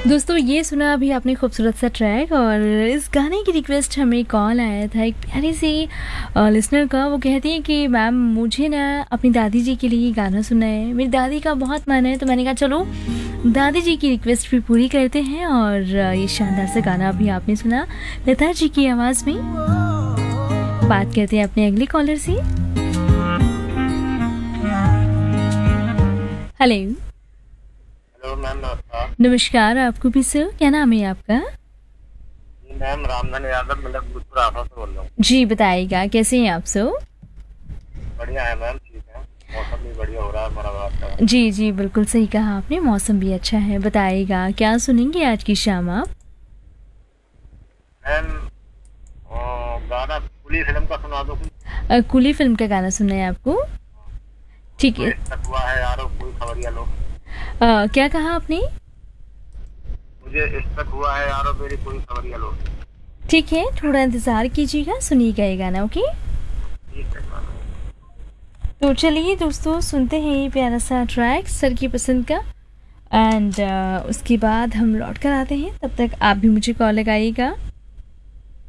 दोस्तों ये सुना अभी आपने खूबसूरत सा ट्रैक और इस गाने की रिक्वेस्ट हमें कॉल आया था एक प्यारी सी लिसनर का। वो कहती है कि मैम मुझे ना अपनी दादी जी के लिए गाना सुनना है, मेरी दादी का बहुत मन है। तो मैंने कहा चलो दादी जी की रिक्वेस्ट भी पूरी करते हैं। और ये शानदार सा गाना अभी आपने सुना लता जी की आवाज़ में। बात करते हैं अपने अगले कॉलर से। हेलो। हेलो मैम, नमस्कार। नमस्कार आपको भी सर, क्या नाम है आपका? जी मैम, रामधन यादव, मतलब भूतपुर आफा से बोल रहा हूँ। जी बताइएगा कैसे हैं आप सर? बढ़िया है मैम, ठीक है। मौसम भी बढ़िया हो रहा है हमारा बात का। जी जी बिल्कुल सही कहा आपने, मौसम भी अच्छा है। बताइएगा क्या सुनेंगे आज की शाम आप? मैम गाना कुली फिल्म का सुना दो कुछ। कुली फिल्म का गाना सुनना है आपको? ठीक मुझको है। इश्क तक हुआ है यारो, कोई खबरिया लो। क्या कहा आपने? मुझे इश्क तक हुआ है यारो, मेरी कोई खबरिया लो। ठीक है, थोड़ा इंतज़ार कीजिएगा, सुनिएगा ये गाना। ओके, ठीक है मैम। तो चलिए दोस्तों सुनते हैं ये प्यारा सा ट्रैक सर की पसंद का। एंड उसके बाद हम लौट कर आते हैं, तब तक आप भी मुझे कॉल लगाइएगा।